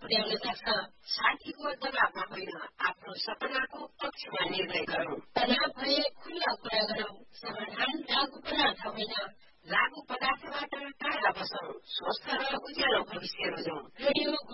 पुर्याउन सक्छ। साथीको दबावमा होइन, आफ्नो सपनाको पक्षमा निर्णय गरौँ। तनाव भए खुल्ला कुरा गरौँ। समाधान लागु पदार्थ होइन, लागु पदार्थबाट टाढा बसौँ। स्वस्थ र उज्यालो भविष्य रोजौँ। रेडियो